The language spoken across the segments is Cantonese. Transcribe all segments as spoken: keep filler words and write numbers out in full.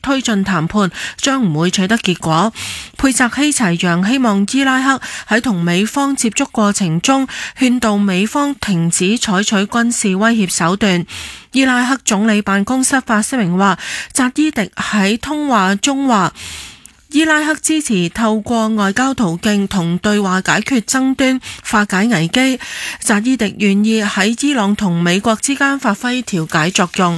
推進談判，將唔會取得結果。佩澤希齊揚希望伊拉克喺同美方接觸過程中，勸導美方停止採取軍事威脅手段。伊拉克總理辦公室發聲明話，扎伊迪喺通話中話，伊拉克支持透過外交途徑同對話解決爭端，化解危機。扎伊迪願意喺伊朗同美國之間發揮調解作用。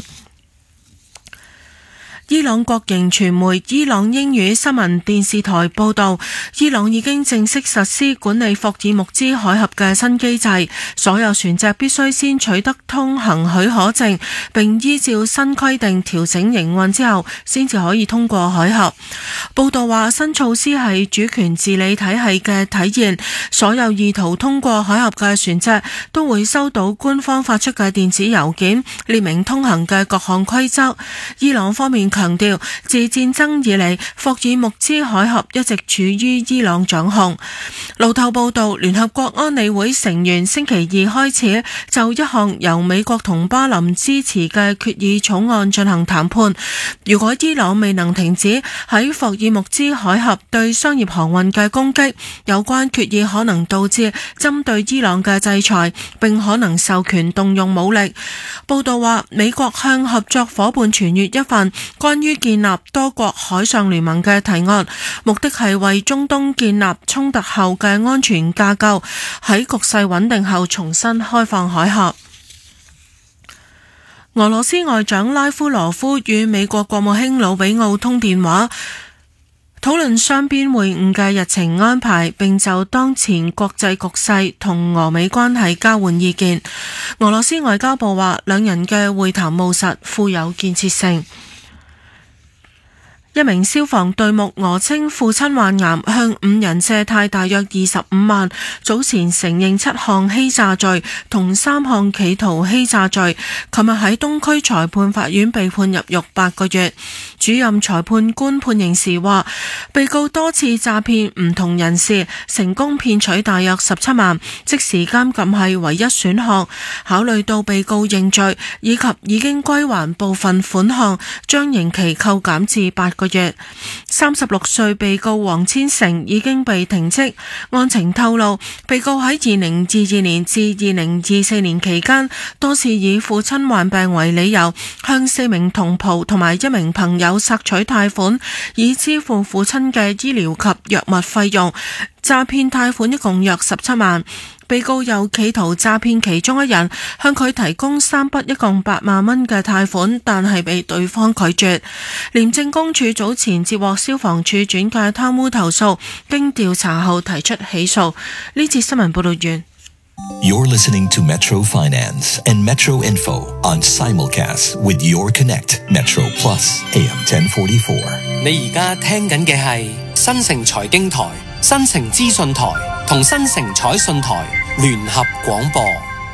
伊朗國營傳媒伊朗英語新聞電視台報道，伊朗已經正式實施管理霍爾木茲海峽嘅新機制，所有船隻必須先取得通行許可證，並依照新規定調整營運之後，先至可以通過海峽。報道話，新措施係主權治理體系嘅體現，所有意圖通過海峽嘅船隻都會收到官方發出嘅電子郵件，列明通行嘅各項規則。伊朗方面強調，自戰爭以嚟，霍爾木茲海峽一直處於伊朗掌控。路透報道，聯合國安理會成員星期二開始就一項由美國同巴林支持嘅決議草案進行談判。如果伊朗未能停止喺霍爾木茲海峽對商業航運嘅攻擊，有關決議可能導致針對伊朗嘅制裁，並可能授權動用武力。報道話，美國向合作伙伴傳閱一份關於建立多國海上聯盟嘅提案，目的係為中東建立衝突後嘅安全架構，喺局勢穩定後重新開放海峽。俄羅斯外長拉夫羅夫與美國國務卿魯比奧通電話，討論雙邊會晤嘅日程安排，並就當前國際局勢同俄美關係交換意見。俄羅斯外交部話，兩人嘅會談務實，富有建設性。一名消防隊目訛稱父親患癌，向五人借貸大約二十五萬，早前承認七項欺詐罪同三項企圖欺詐罪，琴日喺東區裁判法院被判入獄八個月。主任裁判官判刑時話，被告多次詐騙唔同人士，成功騙取大約十七萬，即時監禁係唯一選項。考慮到被告認罪以及已經歸還部分款項，將刑期扣減至八個月。三十六歲被告黃千成已經被停職。案情透露，被告喺二零二二年至二零二四年期間，多次以父親患病為理由，向四名同袍同埋一名朋友索取貸款，以支付父親嘅醫療及藥物費用。詐騙貸款一共約十七萬。被告又企圖詐騙其中一人，向佢提供三筆一共八萬蚊嘅貸款，但係被對方拒絕。廉政公署早前接獲消防處轉介貪污投訴，經調查後提出起訴。呢節新聞報道完。 You're listening to Metro Finance and Metro Info on simulcast with Your Connect Metro Plus A M ten forty-four。 你而家聽緊嘅係新城財經台、新城資訊台同新城彩信台聯合廣播。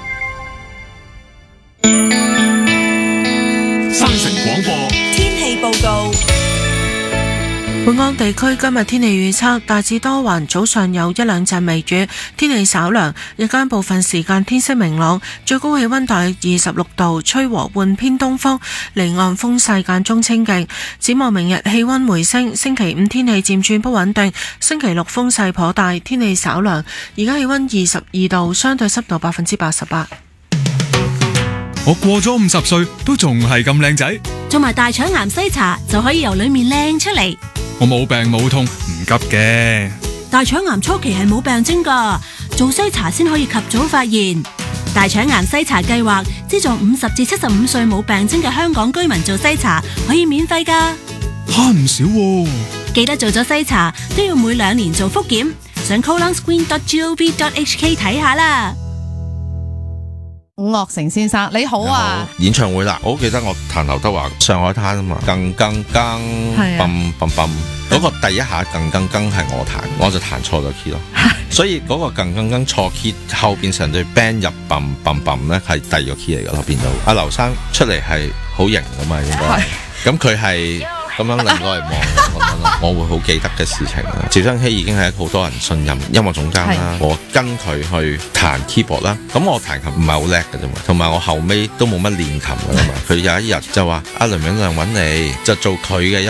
新城廣播天氣報告。 本港地區今日天氣預測大致多雲，早上有一兩陣微雨，天氣稍涼，日間部分時間天色明朗，最高氣溫大約二十六度，吹和緩偏東風，離岸風勢間中清勁。展望明日氣溫回升，星期五天氣漸轉不穩定，星期六風勢頗大，天氣稍涼。而家氣溫二十二度，相對濕度百分之八十八。 我過咗五十歲都仲係咁靚仔， 做埋大腸癌篩查就可以由裏面靚出嚟。 我冇病冇痛，唔急嘅。 大腸癌初期係冇病徵㗎，做篩查先可以及早發現。大腸癌篩查計劃資助五十至七十五歲冇病徵嘅香港居民做篩查，可以免費㗎。 慳唔少喎。 記得做咗篩查都要每兩年做複檢，上 colon screen dot gov dot h k 睇下啦。 伍樂城先生你好啊！ 演唱會啦，我好記得我彈劉德華《上海灘》啊嘛，更更更，嘣嘣嘣，嗰個第一下更更更係我彈，我就彈錯咗 key 咯，所以嗰個更更更錯 key 後邊成隊 band 入嘣嘣嘣咧係第二個 key 嚟噶咯，變到阿劉生出嚟係好型噶嘛，應該，咁佢係咁樣令我嚟望我，我會好記得嘅事情啦。趙增熹已經係好多人信任音樂總監啦，我跟佢去彈 keyboard 啦，咁我彈琴唔係好叻嘅啫嘛，同埋我後尾都冇乜練琴噶啦嘛，佢有一日就話阿梁永亮揾你就做佢嘅音